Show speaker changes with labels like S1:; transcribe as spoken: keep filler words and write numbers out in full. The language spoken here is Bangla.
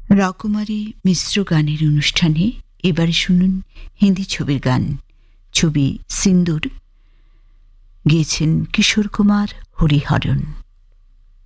S1: রকমারি মিশ্র গানের অনুষ্ঠানে এবারে শুনুন হিন্দি ছবির গান। ছবি সিন্দুর, গেয়েছেন কিশোর কুমার, হরিহরণ।